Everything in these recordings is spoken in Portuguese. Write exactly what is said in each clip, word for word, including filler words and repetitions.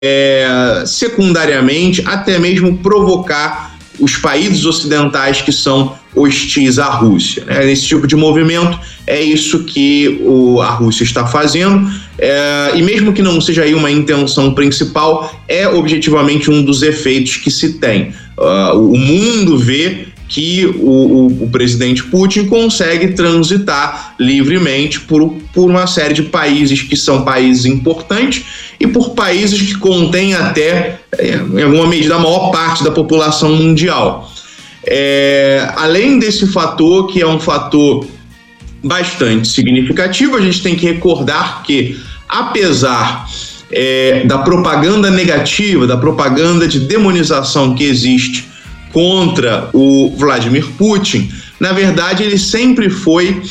é, secundariamente, até mesmo provocar os países ocidentais que são hostis à Rússia, né? Esse tipo de movimento é isso que o, a Rússia está fazendo, é, e mesmo que não seja aí uma intenção principal, é objetivamente um dos efeitos que se tem. Uh, o mundo vê que o, o, o presidente Putin consegue transitar livremente por, por uma série de países que são países importantes e por países que contêm até, em alguma medida, a maior parte da população mundial. É, além desse fator, que é um fator bastante significativo, a gente tem que recordar que, apesar é, da propaganda negativa, da propaganda de demonização que existe contra o Vladimir Putin, na verdade ele sempre foi,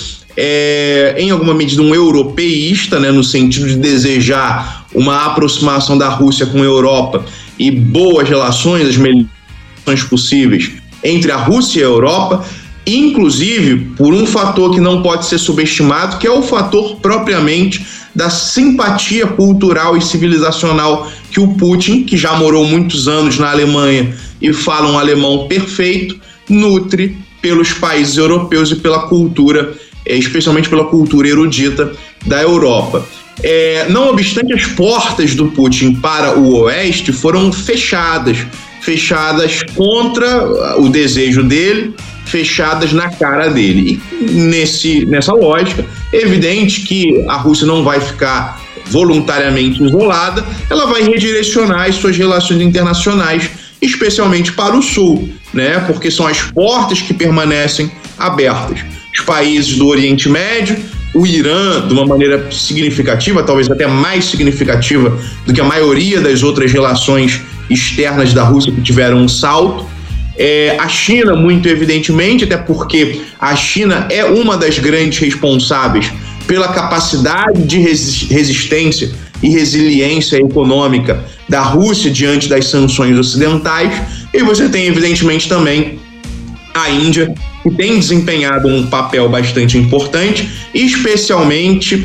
é, em alguma medida, um europeísta, né, no sentido de desejar uma aproximação da Rússia com a Europa e boas relações, as melhores possíveis entre a Rússia e a Europa, inclusive por um fator que não pode ser subestimado, que é o fator propriamente da simpatia cultural e civilizacional que o Putin, que já morou muitos anos na Alemanha e fala um alemão perfeito, nutre pelos países europeus e pela cultura, especialmente pela cultura erudita da Europa. É, não obstante, as portas do Putin para o Oeste foram fechadas, fechadas contra o desejo dele, fechadas na cara dele. E nesse, nessa lógica, é evidente que a Rússia não vai ficar voluntariamente isolada, ela vai redirecionar as suas relações internacionais, especialmente para o Sul, né? Porque são as portas que permanecem abertas. Os países do Oriente Médio, o Irã, de uma maneira significativa, talvez até mais significativa do que a maioria das outras relações externas da Rússia que tiveram um salto. É, a China, muito evidentemente, até porque a China é uma das grandes responsáveis pela capacidade de resistência e resiliência econômica da Rússia diante das sanções ocidentais. E você tem, evidentemente, também a Índia, que tem desempenhado um papel bastante importante, especialmente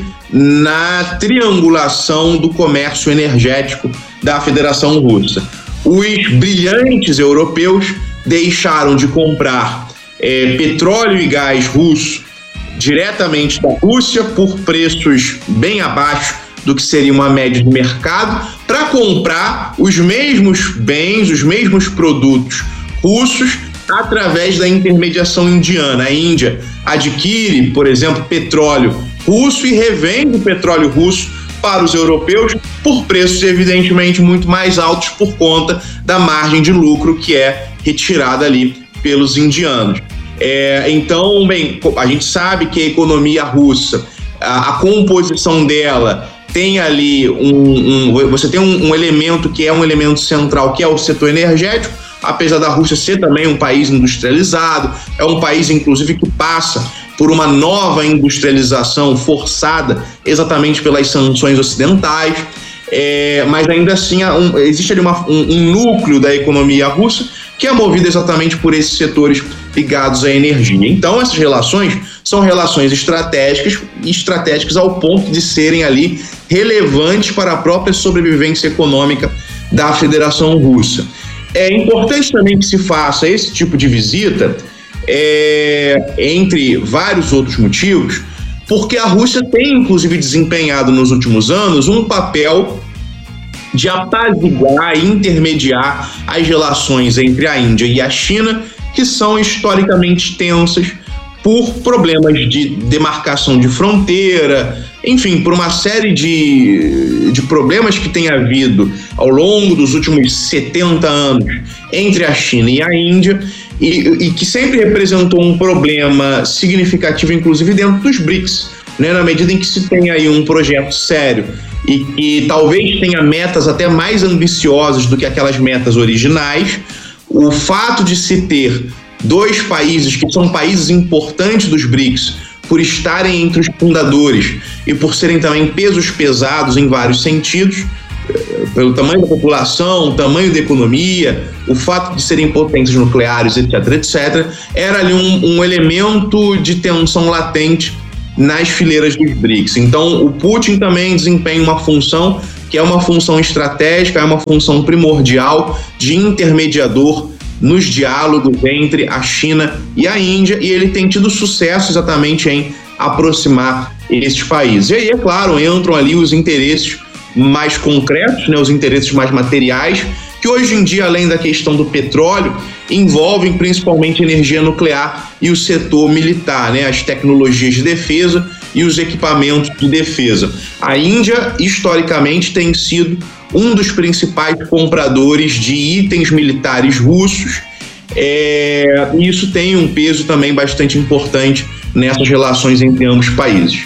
na triangulação do comércio energético da Federação Russa. Os brilhantes europeus deixaram de comprar é, petróleo e gás russo diretamente da Rússia por preços bem abaixo do que seria uma média de mercado, para comprar os mesmos bens, os mesmos produtos russos através da intermediação indiana. A Índia adquire, por exemplo, petróleo russo e revende o petróleo russo para os europeus por preços evidentemente muito mais altos por conta da margem de lucro que é retirada ali pelos indianos. É, então, bem, a gente sabe que a economia russa, a, a composição dela tem ali um, um você tem um, um elemento que é um elemento central, que é o setor energético, apesar da Rússia ser também um país industrializado, é um país, inclusive, que passa por uma nova industrialização forçada exatamente pelas sanções ocidentais, é, mas ainda assim um, existe ali uma, um, um núcleo da economia russa que é movido exatamente por esses setores ligados à energia. Então, essas relações são relações estratégicas, estratégicas ao ponto de serem ali relevantes para a própria sobrevivência econômica da Federação Russa. É importante também que se faça esse tipo de visita, é, entre vários outros motivos, porque a Rússia tem, inclusive, desempenhado nos últimos anos um papel de apaziguar e intermediar as relações entre a Índia e a China, que são historicamente tensas por problemas de demarcação de fronteira, enfim, por uma série de, de problemas que tem havido ao longo dos últimos setenta anos entre a China e a Índia, e, e que sempre representou um problema significativo, inclusive dentro dos BRICS, né, na medida em que se tem aí um projeto sério e que talvez tenha metas até mais ambiciosas do que aquelas metas originais. O fato de se ter dois países que são países importantes dos BRICS, por estarem entre os fundadores e por serem também pesos pesados em vários sentidos, pelo tamanho da população, tamanho da economia, o fato de serem potências nucleares, etc, etc, era ali um, um elemento de tensão latente nas fileiras dos BRICS. Então, o Putin também desempenha uma função que é uma função estratégica, é uma função primordial de intermediador nos diálogos entre a China e a Índia, e ele tem tido sucesso exatamente em aproximar esses países. E aí, é claro, entram ali os interesses mais concretos, né, os interesses mais materiais, que hoje em dia, além da questão do petróleo, envolvem principalmente energia nuclear e o setor militar, né, as tecnologias de defesa e os equipamentos de defesa. A Índia, historicamente, tem sido um dos principais compradores de itens militares russos, é, e isso tem um peso também bastante importante nessas relações entre ambos os países.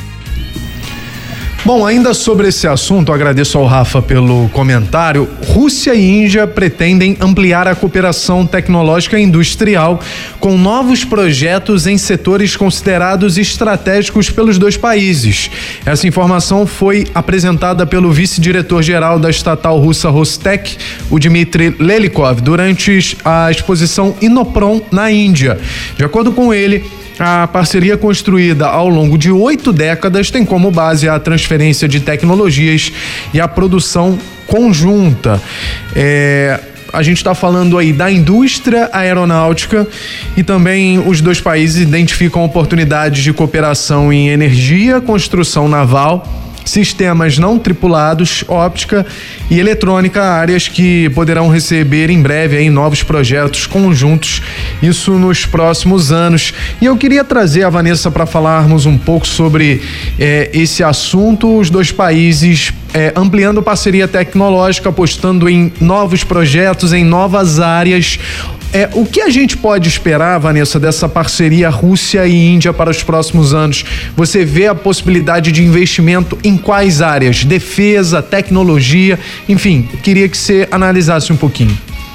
Bom, ainda sobre esse assunto, agradeço ao Rafa pelo comentário. Rússia e Índia pretendem ampliar a cooperação tecnológica e industrial com novos projetos em setores considerados estratégicos pelos dois países. Essa informação foi apresentada pelo vice-diretor-geral da estatal russa Rostec, o Dmitry Lelikov, durante a exposição Inoprom na Índia. De acordo com ele, a parceria construída ao longo de oito décadas tem como base a transferência de tecnologias e a produção conjunta. É, a gente está falando aí da indústria aeronáutica e também os dois países identificam oportunidades de cooperação em energia, construção naval, sistemas não tripulados, óptica e eletrônica, áreas que poderão receber em breve aí novos projetos conjuntos, isso nos próximos anos. E eu queria trazer a Vanessa para falarmos um pouco sobre eh, esse assunto, os dois países eh, ampliando parceria tecnológica, apostando em novos projetos, em novas áreas. É, o que a gente pode esperar, Vanessa, dessa parceria Rússia e Índia para os próximos anos? Você vê a possibilidade de investimento em quais áreas? Defesa, tecnologia, enfim, queria que você analisasse um pouquinho.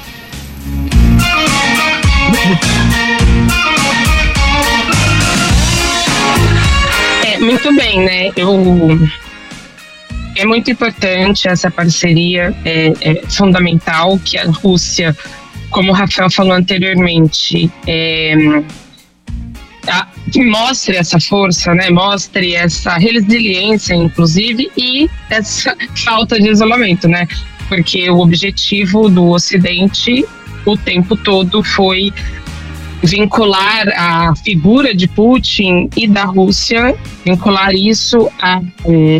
É, muito bem, né? Eu... É muito importante essa parceria, é, é fundamental que a Rússia, como o Rafael falou anteriormente, é, a, mostre essa força, né? Mostre essa resiliência, inclusive, e essa falta de isolamento, né? Porque o objetivo do Ocidente o tempo todo foi vincular a figura de Putin e da Rússia, vincular isso a um,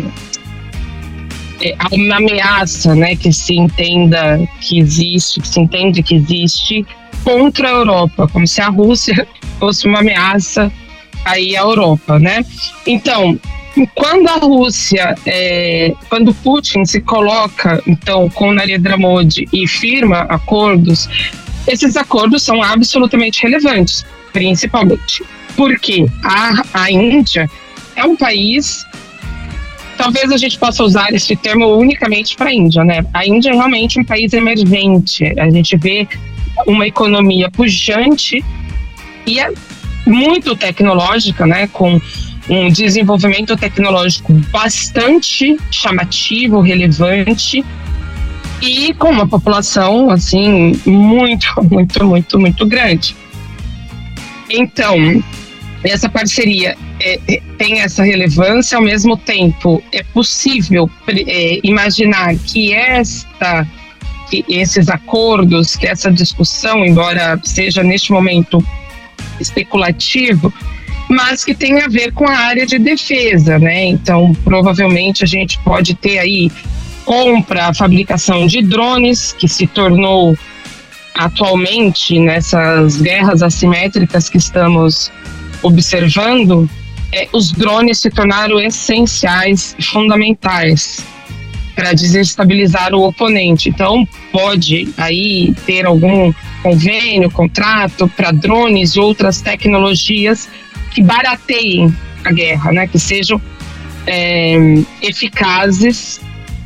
a uma ameaça, né, que se entenda que existe, que se entende que existe contra a Europa, como se a Rússia fosse uma ameaça aí à Europa, né? Então, quando a Rússia, é, quando Putin se coloca, então, com Narendra Modi e firma acordos, esses acordos são absolutamente relevantes, principalmente porque a, a Índia é um país. Talvez a gente possa usar esse termo unicamente para a Índia, né? A Índia é realmente um país emergente. A gente vê uma economia pujante e é muito tecnológica, né? Com um desenvolvimento tecnológico bastante chamativo, relevante e com uma população, assim, muito, muito, muito, muito grande. Então, essa parceria é, é, tem essa relevância, ao mesmo tempo é possível é, imaginar que, esta, que esses acordos, que essa discussão, embora seja neste momento especulativo, mas que tem a ver com a área de defesa, né? Então, provavelmente a gente pode ter aí compra, fabricação de drones, que se tornou atualmente nessas guerras assimétricas que estamos observando, é, os drones se tornaram essenciais e fundamentais para desestabilizar o oponente. Então, pode aí ter algum convênio, contrato para drones e outras tecnologias que barateiem a guerra, né? Que sejam é, eficazes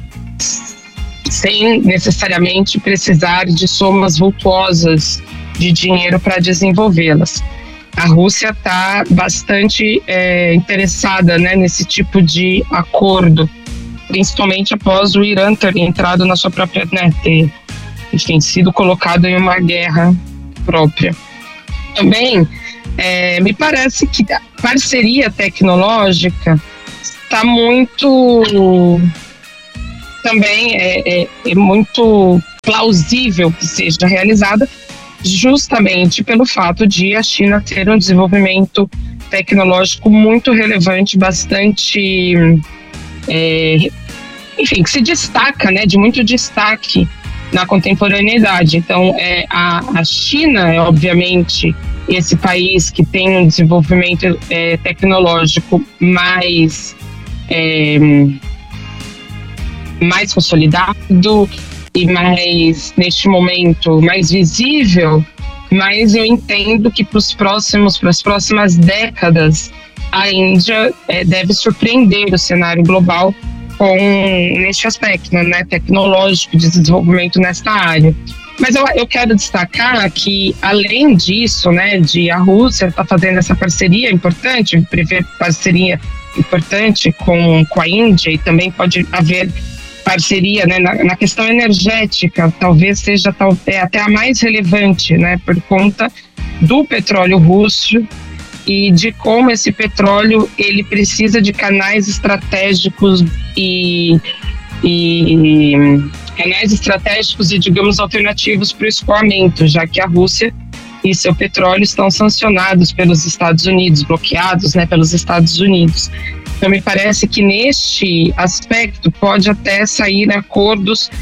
sem necessariamente precisar de somas vultuosas de dinheiro para desenvolvê-las. A Rússia está bastante é, interessada, né, nesse tipo de acordo, principalmente após o Irã ter entrado na sua própria, né, ter, enfim, sido colocado em uma guerra própria. Também é, me parece que a parceria tecnológica está muito também é, é, é muito plausível que seja realizada, justamente pelo fato de a China ter um desenvolvimento tecnológico muito relevante, bastante, é, enfim, que se destaca, né, de muito destaque na contemporaneidade. Então, é, a, a China é, obviamente, esse país que tem um desenvolvimento é, tecnológico mais, é, mais consolidado e mais, neste momento, mais visível, mas eu entendo que para os próximos, para as próximas décadas, a Índia é, deve surpreender o cenário global com neste aspecto, né, tecnológico, de desenvolvimento nesta área. Mas eu, eu quero destacar que, além disso, né, de a Rússia estar tá fazendo essa parceria importante, prever parceria importante com, com a Índia, e também pode haver parceria, né, na, na questão energética, talvez seja tal, é, até a mais relevante, né, por conta do petróleo russo e de como esse petróleo ele precisa de canais estratégicos e, e canais estratégicos e, digamos, alternativos para o escoamento, já que a Rússia e seu petróleo estão sancionados pelos Estados Unidos, bloqueados, né, pelos Estados Unidos. Então, me parece que neste aspecto pode até sair acordos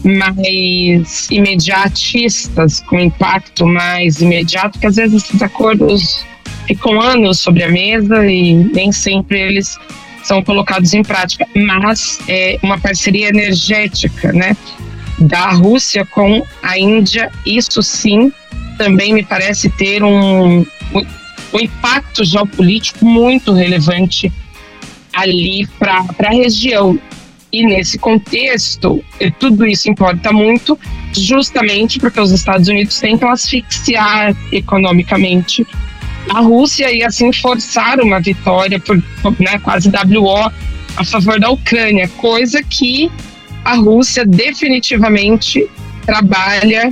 mais imediatistas, com impacto mais imediato, porque às vezes esses acordos ficam anos sobre a mesa e nem sempre eles são colocados em prática. Mas é uma parceria energética, né, da Rússia com a Índia, isso sim também me parece ter um, um, um impacto geopolítico muito relevante ali para a região. E nesse contexto, tudo isso importa muito, justamente porque os Estados Unidos tentam asfixiar economicamente a Rússia e assim forçar uma vitória por, né, quase W O a favor da Ucrânia, coisa que a Rússia definitivamente trabalha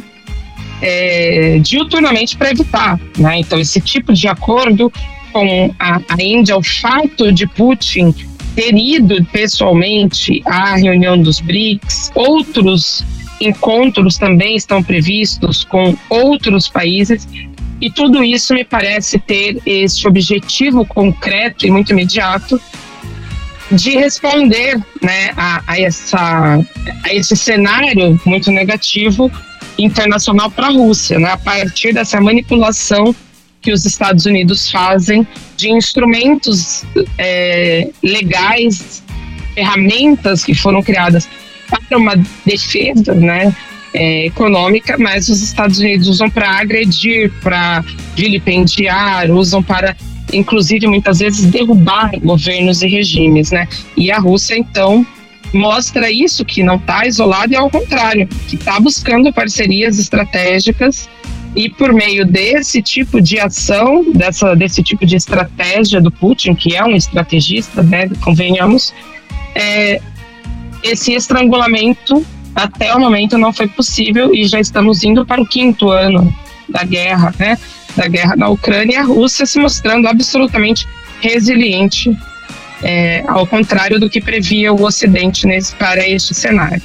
é, diuturnamente para evitar, né? Então, esse tipo de acordo com a, a Índia, o fato de Putin ter ido pessoalmente à reunião dos BRICS, outros encontros também estão previstos com outros países, e tudo isso me parece ter esse objetivo concreto e muito imediato de responder, né, a, a, essa, a esse cenário muito negativo internacional para a Rússia, né, a partir dessa manipulação que os Estados Unidos fazem de instrumentos é, legais, ferramentas que foram criadas para uma defesa, né, é, econômica, mas os Estados Unidos usam para agredir, para vilipendiar, usam para, inclusive, muitas vezes derrubar governos e regimes, né? E a Rússia, então, mostra isso, que não está isolada, e ao contrário, que está buscando parcerias estratégicas. E por meio desse tipo de ação, dessa, desse tipo de estratégia do Putin, que é um estrategista, né, convenhamos, é, esse estrangulamento até o momento não foi possível, e já estamos indo para o quinto ano da guerra, né, da guerra na Ucrânia, e a Rússia se mostrando absolutamente resiliente, é, ao contrário do que previa o Ocidente nesse, para este cenário.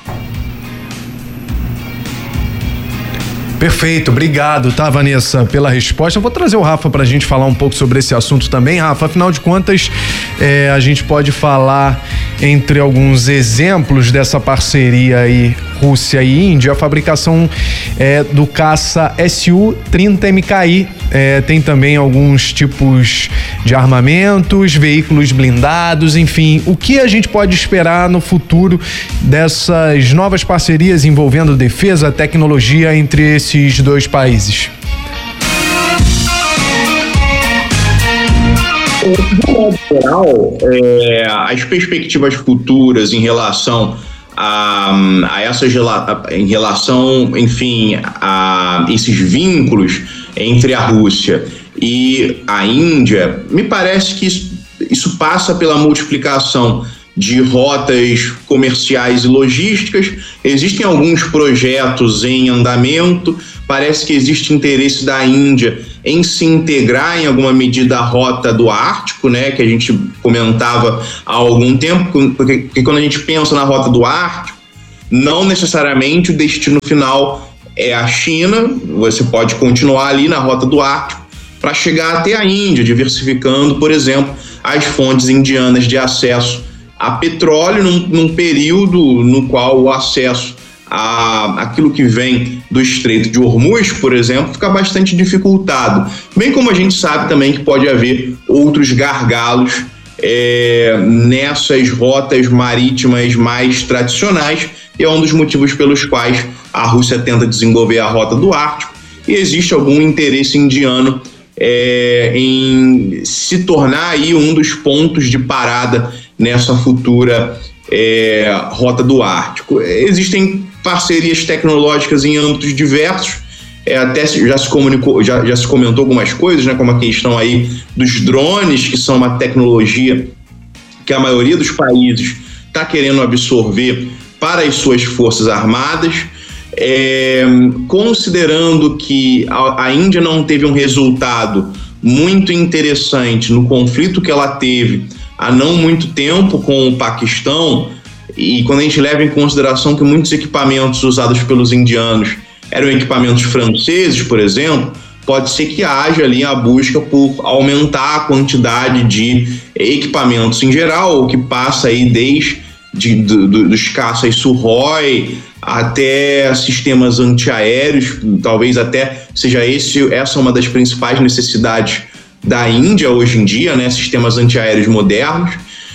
Perfeito, obrigado, tá, Vanessa, pela resposta. Eu vou trazer o Rafa pra gente falar um pouco sobre esse assunto também, Rafa. Afinal de contas, é, a gente pode falar, entre alguns exemplos dessa parceria aí, Rússia e Índia, a fabricação é, do caça S U trinta M K I. É, tem também alguns tipos de armamentos, veículos blindados, enfim. O que a gente pode esperar no futuro dessas novas parcerias envolvendo defesa, tecnologia entre esses dois países? De modo geral, é, as perspectivas futuras em relação a, a essas em relação, enfim, a esses vínculos entre a Rússia e a Índia, me parece que isso, isso passa pela multiplicação de rotas comerciais e logísticas. Existem alguns projetos em andamento, parece que existe interesse da Índia em se integrar em alguma medida à rota do Ártico, né, que a gente comentava há algum tempo, porque, porque quando a gente pensa na rota do Ártico, não necessariamente o destino final é a China, você pode continuar ali na rota do Ártico para chegar até a Índia, diversificando, por exemplo, as fontes indianas de acesso a petróleo num, num período no qual o acesso a aquilo que vem do Estreito de Hormuz, por exemplo, fica bastante dificultado. Bem como a gente sabe também que pode haver outros gargalos é, nessas rotas marítimas mais tradicionais, e é um dos motivos pelos quais a Rússia tenta desenvolver a rota do Ártico, e existe algum interesse indiano é, em se tornar aí um dos pontos de parada nessa futura é, rota do Ártico. Existem parcerias tecnológicas em âmbitos diversos, é, até já se comunicou, já, já se comentou algumas coisas, né, como a questão aí dos drones, que são uma tecnologia que a maioria dos países está querendo absorver para as suas forças armadas. É, considerando que a, a Índia não teve um resultado muito interessante no conflito que ela teve há não muito tempo com o Paquistão, e quando a gente leva em consideração que muitos equipamentos usados pelos indianos eram equipamentos franceses, por exemplo, pode ser que haja ali a busca por aumentar a quantidade de equipamentos em geral, o que passa aí desde de, do, do, dos caças Sukhoi até sistemas antiaéreos. Talvez até seja esse, essa uma das principais necessidades da Índia hoje em dia, né? Sistemas antiaéreos modernos.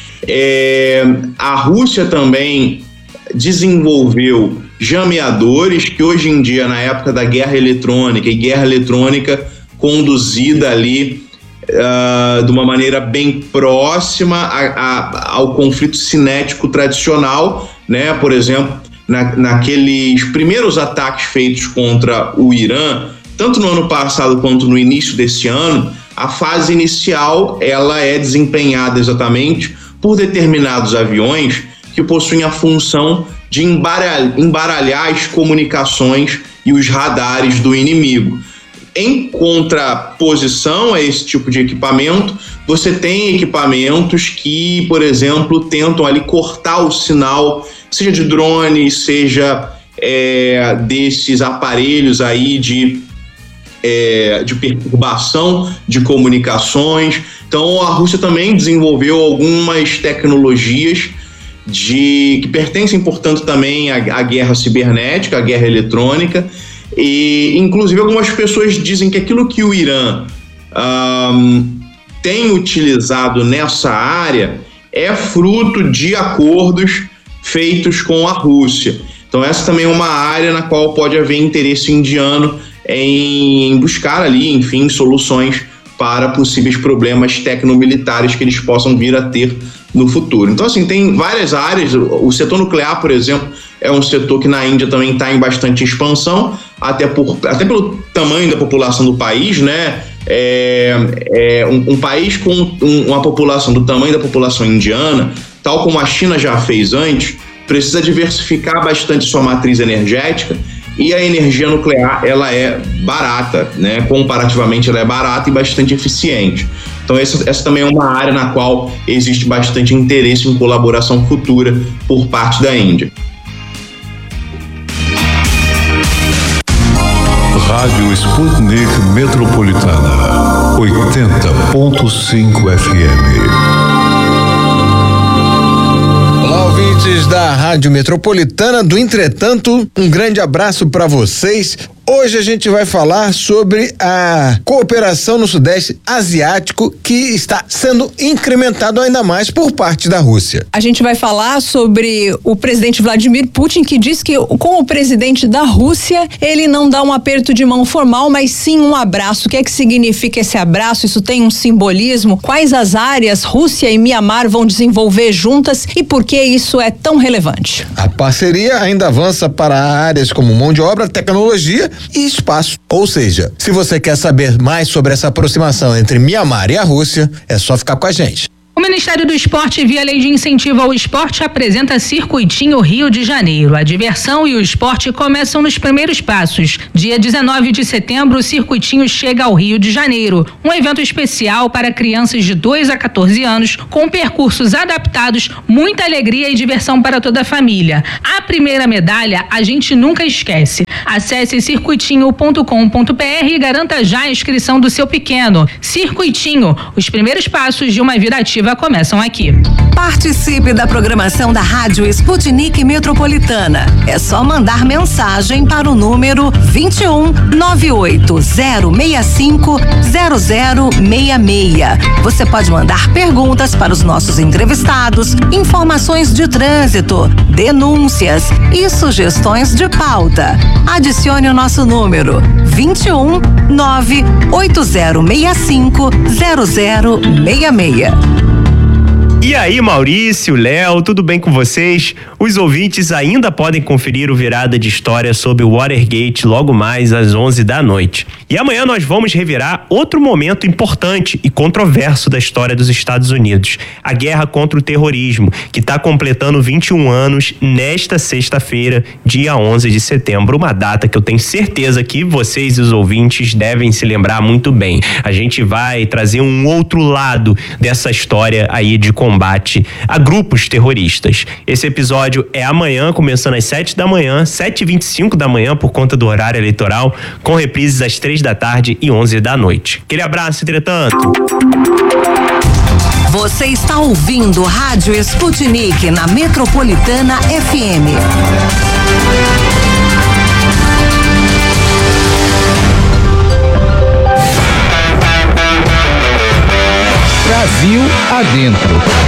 É, a Rússia também desenvolveu jameadores que hoje em dia, na época da guerra eletrônica, e guerra eletrônica conduzida ali uh, de uma maneira bem próxima a, a, ao conflito cinético tradicional, né? Por exemplo, na, naqueles primeiros ataques feitos contra o Irã, tanto no ano passado quanto no início desse ano, a fase inicial ela é desempenhada exatamente por determinados aviões que possuem a função de embaralhar, embaralhar as comunicações e os radares do inimigo. Em contraposição a esse tipo de equipamento, você tem equipamentos que, por exemplo, tentam ali cortar o sinal, seja de drone, seja é, desses aparelhos aí de, é, de perturbação de comunicações. Então, a Rússia também desenvolveu algumas tecnologias de, que pertencem, portanto, também à, à guerra cibernética, à guerra eletrônica. E, inclusive, algumas pessoas dizem que aquilo que o Irã um, tem utilizado nessa área é fruto de acordos feitos com a Rússia. Então, essa também é uma área na qual pode haver interesse indiano em buscar ali, enfim, soluções para possíveis problemas tecnomilitares que eles possam vir a ter no futuro. Então, assim, tem várias áreas. O setor nuclear, por exemplo, é um setor que na Índia também está em bastante expansão, até, por, até pelo tamanho da população do país, né? É, é um, um país com um, uma população do tamanho da população indiana, tal como a China já fez antes, precisa diversificar bastante sua matriz energética, e a energia nuclear, ela é barata, né? Comparativamente, ela é barata e bastante eficiente. Então, essa, essa também é uma área na qual existe bastante interesse em colaboração futura por parte da Índia. Rádio Sputnik Metropolitana, oitenta ponto cinco F M. Olá, ouvintes da Rádio Metropolitana do Entretanto, um grande abraço para vocês. Hoje a gente vai falar sobre a cooperação no Sudeste Asiático, que está sendo incrementado ainda mais por parte da Rússia. A gente vai falar sobre o presidente Vladimir Putin, que diz que com o presidente da Rússia, ele não dá um aperto de mão formal, mas sim um abraço. O que é que significa esse abraço? Isso tem um simbolismo? Quais as áreas Rússia e Mianmar vão desenvolver juntas e por que isso é tão relevante? A parceria ainda avança para áreas como mão de obra, tecnologia e espaço. Ou seja, se você quer saber mais sobre essa aproximação entre Mianmar e a Rússia, é só ficar com a gente. O Ministério do Esporte, via Lei de Incentivo ao Esporte, apresenta Circuitinho Rio de Janeiro. A diversão e o esporte começam nos primeiros passos. Dia dezenove de setembro, o Circuitinho chega ao Rio de Janeiro. Um evento especial para crianças de dois a quatorze anos, com percursos adaptados, muita alegria e diversão para toda a família. A primeira medalha a gente nunca esquece. Acesse circuitinho ponto com ponto b r e garanta já a inscrição do seu pequeno. Circuitinho, os primeiros passos de uma vida ativa começam aqui. Participe da programação da Rádio Sputnik Metropolitana. É só mandar mensagem para o número vinte e um, nove oito zero seis cinco, zero zero seis seis. Você pode mandar perguntas para os nossos entrevistados, informações de trânsito, denúncias e sugestões de pauta. Adicione o nosso número vinte e um, nove oito zero seis cinco, zero zero seis seis. E aí, Maurício, Léo, tudo bem com vocês? Os ouvintes ainda podem conferir o Virada de História sobre o Watergate logo mais às onze da noite. E amanhã nós vamos revirar outro momento importante e controverso da história dos Estados Unidos, a guerra contra o terrorismo, que está completando vinte e um anos nesta sexta-feira, dia onze de setembro, uma data que eu tenho certeza que vocês e os ouvintes devem se lembrar muito bem. A gente vai trazer um outro lado dessa história aí de combate combate a grupos terroristas. Esse episódio é amanhã, começando às sete da manhã, sete e vinte e cinco da manhã, por conta do horário eleitoral, com reprises às três da tarde e onze da noite. Aquele abraço, entretanto. Você está ouvindo Rádio Sputnik na Metropolitana F M. Brasil adentro.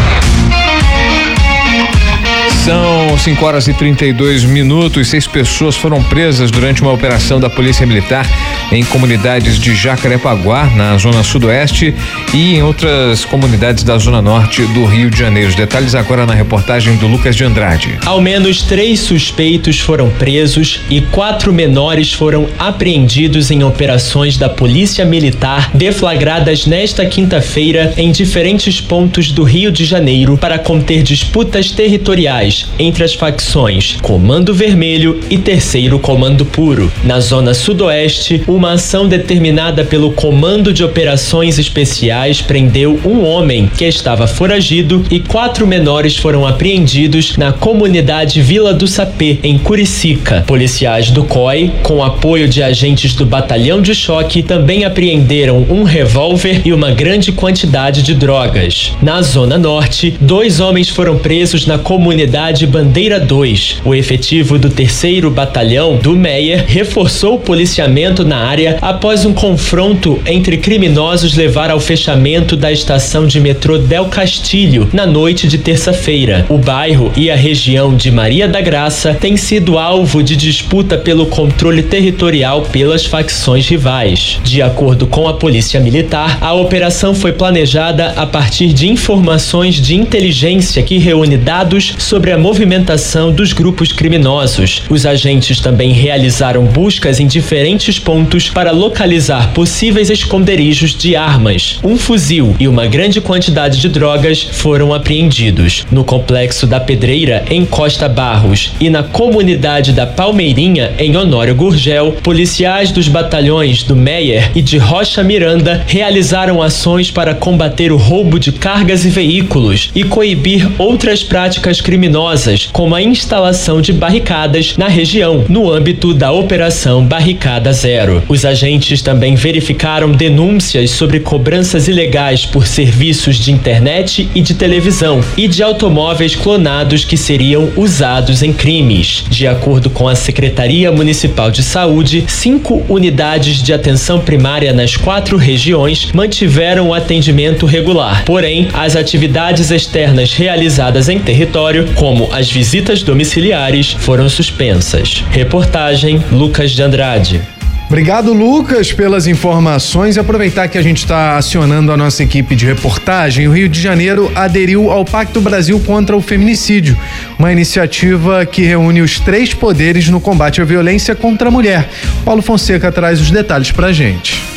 São cinco horas e trinta e dois minutos. Seis pessoas foram presas durante uma operação da Polícia Militar em comunidades de Jacarepaguá, na zona sudoeste, e em outras comunidades da zona norte do Rio de Janeiro. Os detalhes agora na reportagem do Lucas de Andrade. Ao menos três suspeitos foram presos e quatro menores foram apreendidos em operações da Polícia Militar deflagradas nesta quinta-feira em diferentes pontos do Rio de Janeiro para conter disputas territoriais entre as facções Comando Vermelho e Terceiro Comando Puro. Na zona sudoeste, uma ação determinada pelo Comando de Operações Especiais prendeu um homem que estava foragido e quatro menores foram apreendidos na comunidade Vila do Sapê, em Curicica. Policiais do C O I, com apoio de agentes do Batalhão de Choque, também apreenderam um revólver e uma grande quantidade de drogas. Na zona norte, dois homens foram presos na comunidade Bandeira dois. O efetivo do terceiro Batalhão do Meyer reforçou o policiamento na área após um confronto entre criminosos levar ao fechamento da estação de metrô Del Castilho na noite de terça-feira. O bairro e a região de Maria da Graça têm sido alvo de disputa pelo controle territorial pelas facções rivais. De acordo com a Polícia Militar, a operação foi planejada a partir de informações de inteligência que reúne dados sobre a movimentação dos grupos criminosos. Os agentes também realizaram buscas em diferentes pontos para localizar possíveis esconderijos de armas. Um fuzil e uma grande quantidade de drogas foram apreendidos. No complexo da Pedreira, em Costa Barros, e na comunidade da Palmeirinha, em Honório Gurgel, policiais dos batalhões do Meyer e de Rocha Miranda realizaram ações para combater o roubo de cargas e veículos e coibir outras práticas criminosas, como a instalação de barricadas na região, no âmbito da Operação Barricada Zero. Os agentes também verificaram denúncias sobre cobranças ilegais por serviços de internet e de televisão e de automóveis clonados que seriam usados em crimes. De acordo com a Secretaria Municipal de Saúde, cinco unidades de atenção primária nas quatro regiões mantiveram o atendimento regular. Porém, as atividades externas realizadas em território, como as visitas domiciliares, foram suspensas. Reportagem Lucas de Andrade. Obrigado, Lucas, pelas informações. E aproveitar que a gente está acionando a nossa equipe de reportagem, o Rio de Janeiro aderiu ao Pacto Brasil contra o Feminicídio, uma iniciativa que reúne os três poderes no combate à violência contra a mulher. Paulo Fonseca traz os detalhes pra gente.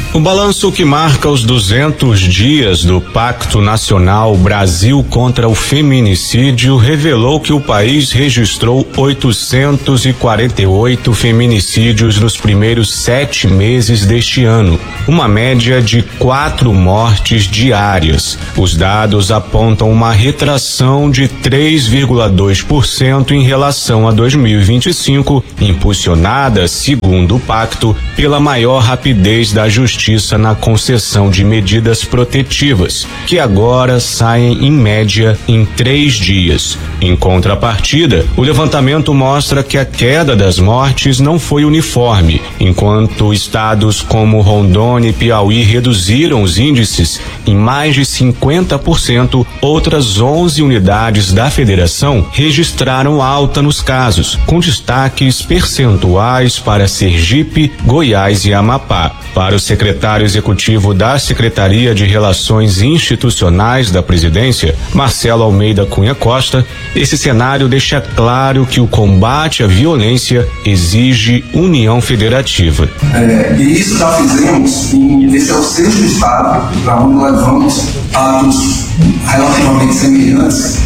O balanço que marca os duzentos dias do Pacto Nacional Brasil contra o Feminicídio revelou que o país registrou oitocentos e quarenta e oito feminicídios nos primeiros sete meses deste ano, uma média de quatro mortes diárias. Os dados apontam uma retração de três vírgula dois por cento em relação a dois mil e vinte e cinco, impulsionada, segundo o pacto, pela maior rapidez da justiça na concessão de medidas protetivas, que agora saem em média em três dias. Em contrapartida, o levantamento mostra que a queda das mortes não foi uniforme. Enquanto estados como Rondônia e Piauí reduziram os índices em mais de cinquenta por cento, outras onze unidades da federação registraram alta nos casos, com destaques percentuais para Sergipe, Goiás e Amapá. Para o secretário executivo da Secretaria de Relações Institucionais da Presidência, Marcelo Almeida Cunha Costa, esse cenário deixa claro que o combate à violência exige união federativa. É, e isso já fizemos, e esse é o sexto estado para onde levamos atos relativamente semelhantes.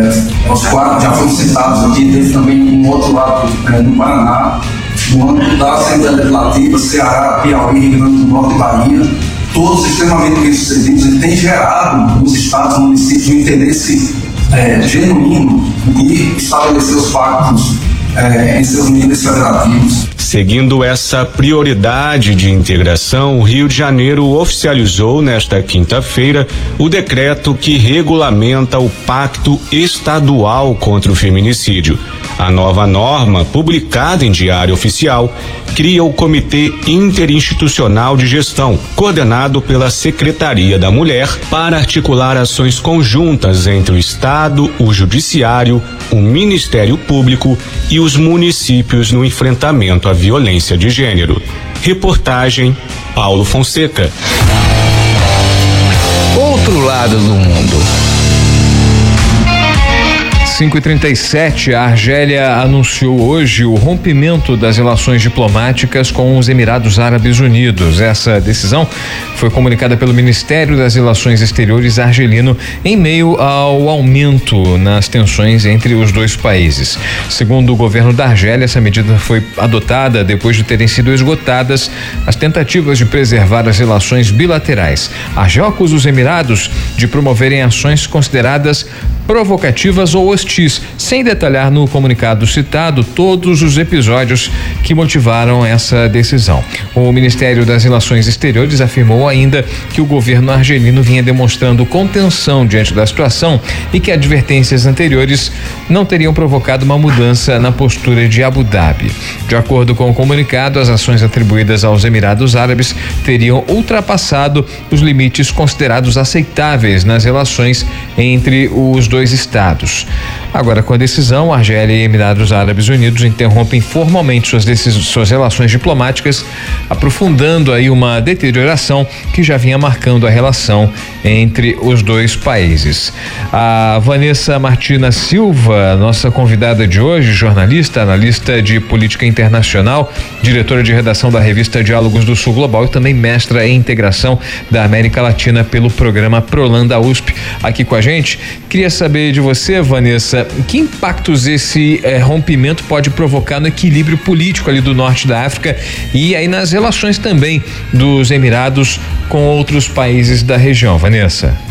É, os quatro já foram citados aqui, teve também um outro lado é, no Paraná, no âmbito da Assembleia Legislativa, Ceará, Piauí, Rio Grande do Norte e Bahia, todos extremamente bem sucedidos e tem gerado nos estados e municípios um interesse é, genuíno de estabelecer os pactos é, em seus níveis federativos. Seguindo essa prioridade de integração, o Rio de Janeiro oficializou nesta quinta-feira o decreto que regulamenta o Pacto Estadual contra o Feminicídio. A nova norma, publicada em Diário Oficial, cria o Comitê Interinstitucional de Gestão, coordenado pela Secretaria da Mulher, para articular ações conjuntas entre o Estado, o Judiciário, o Ministério Público e os municípios no enfrentamento à violência de gênero. Reportagem Paulo Fonseca. Outro lado do mundo. cinco e trinta e sete, a Argélia anunciou hoje o rompimento das relações diplomáticas com os Emirados Árabes Unidos. Essa decisão foi comunicada pelo Ministério das Relações Exteriores argelino em meio ao aumento nas tensões entre os dois países. Segundo o governo da Argélia, essa medida foi adotada depois de terem sido esgotadas as tentativas de preservar as relações bilaterais. A Argélia acusa os Emirados de promoverem ações consideradas provocativas ou hostis, sem detalhar no comunicado citado todos os episódios que motivaram essa decisão. O Ministério das Relações Exteriores afirmou ainda que o governo argelino vinha demonstrando contenção diante da situação e que advertências anteriores não teriam provocado uma mudança na postura de Abu Dhabi. De acordo com o comunicado, as ações atribuídas aos Emirados Árabes teriam ultrapassado os limites considerados aceitáveis nas relações entre os dois estados. Agora, com a decisão, Argélia e Emirados Árabes Unidos interrompem formalmente suas, suas relações diplomáticas, aprofundando aí uma deterioração que já vinha marcando a relação entre os dois países. A Vanessa Martina Silva, nossa convidada de hoje, jornalista, analista de política internacional, diretora de redação da revista Diálogos do Sul Global e também mestra em integração da América Latina pelo programa Prolan da U S P, aqui com a gente. Queria saber de você, Vanessa, que impactos esse eh, rompimento pode provocar no equilíbrio político ali do norte da África e aí nas relações também dos Emirados com outros países da região, Vanessa?